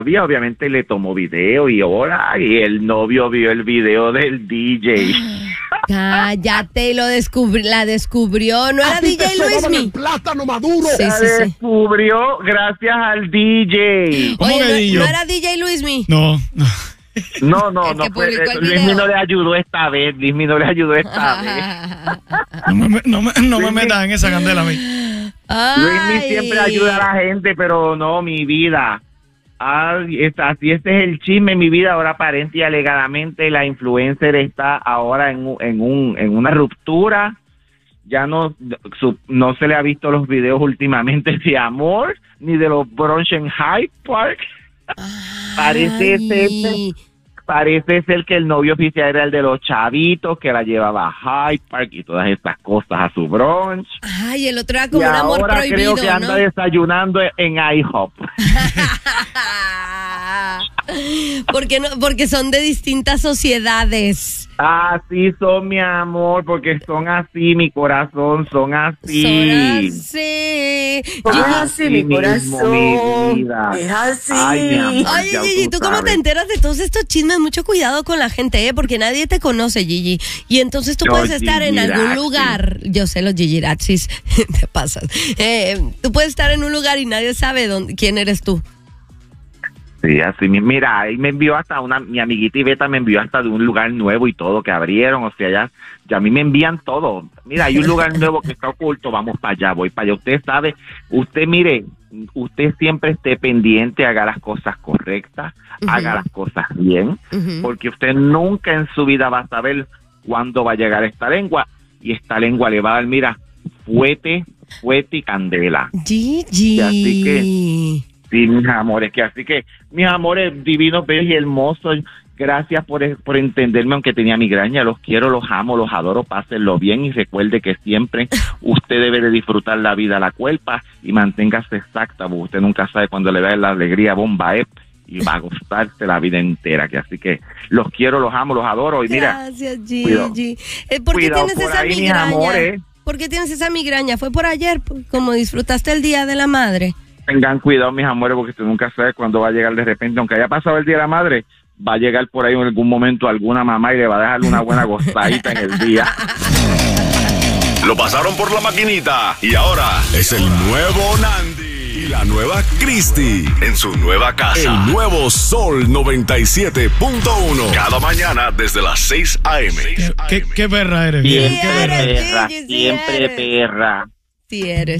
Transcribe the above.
obviamente le tomó video y ahora y el novio vio el video del DJ. Cállate, la descubrió. ¿No era DJ Luismi? Plátano maduro. Sí, La descubrió gracias al DJ. Oye, ¿no era DJ Luismi? No. No fue, Luismi no le ayudó esta vez. Luismi No me metas en esa candela a mí. Luismi siempre ayuda a la gente, pero no, mi vida. Así este es el chisme, mi vida. Ahora aparente y alegadamente la influencer está ahora en una ruptura. Ya no se le ha visto los videos últimamente de amor, ni de los brunch en Hyde Park. Parece ser que el novio oficial era el de los chavitos, que la llevaba a Hyde Park y todas estas cosas a su brunch. Ay, el otro era como un amor ahora prohibido, creo que anda desayunando en IHOP. Porque son de distintas sociedades. Así son, mi amor, porque son así, mi corazón, son así. Son así, mi corazón. Mi vida. Es así. Ay, mi amor, Oye, Gigi, ¿tú cómo te enteras de todos estos chismes? Mucho cuidado con la gente, porque nadie te conoce, Gigi. Y entonces tú puedes estar en algún lugar. Yo sé, los Gigi-Razzis, te pasas. Tú puedes estar en un lugar y nadie sabe quién eres tú. Sí, así, mira, ahí me envió hasta mi amiguita Iveta me envió hasta de un lugar nuevo y todo que abrieron, o sea, ya a mí me envían todo. Mira, hay un lugar nuevo que está oculto, vamos para allá, voy para allá. Usted sabe, mire, usted siempre esté pendiente, haga las cosas correctas, haga las cosas bien, porque usted nunca en su vida va a saber cuándo va a llegar esta lengua, y esta lengua le va a dar, mira, fuete y candela. Gigi. Y así que... Sí, mis amores, mis amores divinos, bellos y hermosos, gracias por entenderme, aunque tenía migraña, los quiero, los amo, los adoro, pásenlo bien y recuerde que siempre usted debe de disfrutar la vida, la cuerpa, y manténgase exacta, porque usted nunca sabe cuándo le va a dar la alegría bomba, y va a gustarse la vida entera, así que los quiero, los amo, los adoro, y mira. Gracias, Gigi. ¿Por qué tienes esa migraña? ¿Por qué tienes esa migraña? ¿Fue por ayer, como disfrutaste el Día de la Madre? Tengan cuidado, mis amores, porque usted nunca sabe cuándo va a llegar de repente, aunque haya pasado el Día de la Madre, va a llegar por ahí en algún momento alguna mamá y le va a dejar una buena gozadita en el día. Lo pasaron por la maquinita y ahora es el nuevo Nandi y la nueva Cristi en su nueva casa. El nuevo Sol 97.1. Cada mañana desde las 6 a.m. ¿Qué perra eres? Siempre perra. Sí eres.